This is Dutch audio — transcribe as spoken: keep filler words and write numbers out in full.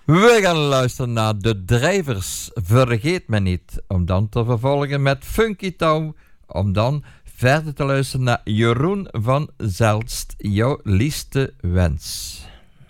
We gaan luisteren naar De Drijvers, Vergeet me niet, om dan te vervolgen met Funky Town, om dan verder te luisteren naar Jeroen van Zelst, jouw liefste wens.